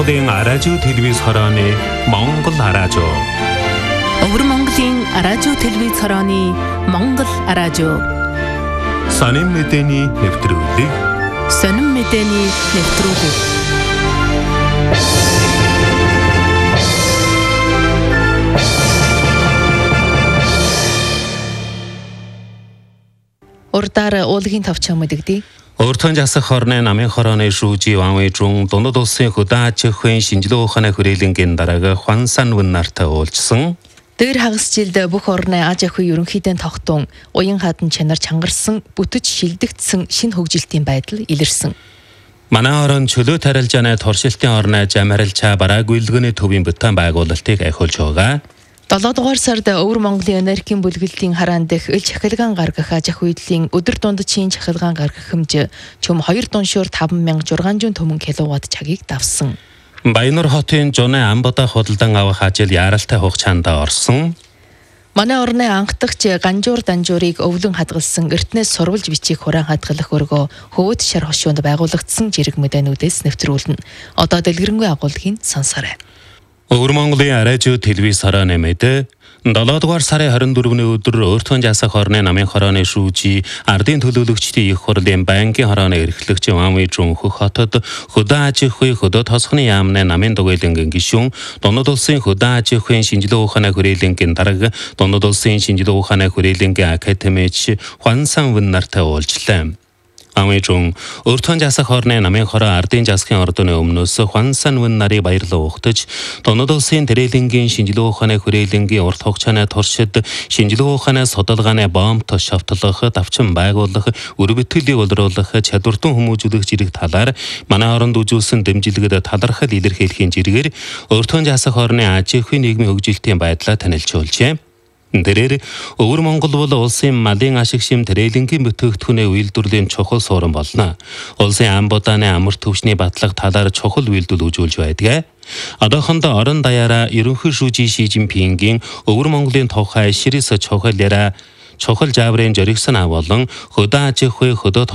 Монголын радио телевиз хорооны Монгол радио. Өвөр Монголын радио телевиз хорооны Монгол радио. Сонин мэдээний нэвтрүүлэг. Урдаар уулгийн товчхон мэдэгдээ. Өөртөө жасах хорны намын хорооны шүүжи ванвэ жун дунд улсын хөдөөж хөн шинжилгээ ухааны хүрээлэнгийн дараага Хван Сан Вын нартай уулзсан. Дээр хагас жилд бүх орны аж ахуй ерөнхийдөө тогтун, уян хадан чанар чангарсан, бүтэж шилдэгдсэн шинэ хөгжилтийн байдал илэрсэн. Манай орон чөлөө тарилжааны туршилтын орны жамарилчаа бараа гүйлгэний төвийн бүтээн байгуулалтыг ахиулж байгаа. 7 дугаар сард Өвөр Монголын энергийн бүлгэлтийн хараан дэх ил чахилгаан гаргах аж ахуйдлын өдөр дундчийн чахилгаан гаргах хэмжээ чөм 2 дуншуур 5600 төмөн киловатт цагийг давсан. Баянур хотын Жуны Амбада худалдан авах ажил яаралтай хугацаанд орсон. Манай орны анх дахь ганжуур данжуурыг өвлөн хадгалсан эртнээс сурвалж бичиг хураан хадгалах өргөө хөвд шар хошуунд байгуулагдсан жирэг мэдээнүүдээс нэвтрүүлнэ. Одоо дэлгэрэнгүй агуулгын сонсоорой. Өвөр Монголын радио телевиз хорооны мэдээ 7 дугаар сарын 24-ний өдөр өөртөө жасах хорны намын хорооны шүүжи ардын төлөөлөгчдийн их хурлын байнгын хорооны эрхлэгч Ванвэ Жун хөх хотод хөдөө аж ахуй хөдөө тосхны яамны намын дугуйлангийн гишүүн дунд улсын хөдөө аж ахуйн шинжилгээ ухааны хүрээлэнгийн дарга дунд улсын шинжилгээ ухааны хүрээлэнгийн академич Хван Сан Вын нартай уулзлаа. Ванвэ Жун өөртөө жасах хорны намын хороо ардын жасахын ордоны өмнөөс Хван Сан Вын нарыг баярлан угтаж дунд улсын тэрэлэнгийн шинжилгээ ухааны хүрээлэнгийн урт хугацааны туршид шинжилгээ ухааны судалгааны бомб шавтлах, давчин байгуулах, үр бүтээлийг улруулах, чадвартан хүмүүжүүлэх зэрэг талаар манай оронд үзүүлсэн дэмжлэгд талархал илэрхийлэхийн зэрэгээр өөртөө жасах хорны аж ахуйн нийгмийн хөгжилтийн байдлаа танилцуулжээ. Тэрээр Өвөр Монгол бол улсын малын ашиг шим тэрэлэнгийн бүтээгдэхүүний үйлдвэрлэлийн чухал суурин болно. Улсын амбудааны амар төвчний батлах талаар чухал үйлдэл үзүүлж байдаг. Одоохондоо орон даяараа ерөнхий шүүжи Ши Жинпингийн Өвөр Монголын тухай ширэс чухал жаврын жоригсон болон хөдөө аж ахуй хөдөө